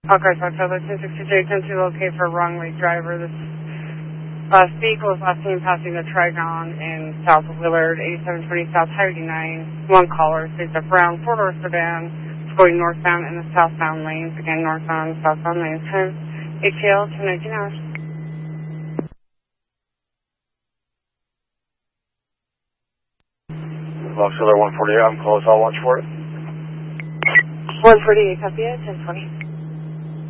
Okay, so October 263, 10 to locate for wrong-way driver. This vehicle is last seen passing the Trigon in South Willard, 8720 South Highway 9. One caller, it's a brown four-door sedan. It's going northbound in the southbound lanes. Again, northbound, southbound lanes. Time ATL 219 hours. Los Angeles 148, I'm close. I'll watch for it. 148, copy it, 1020.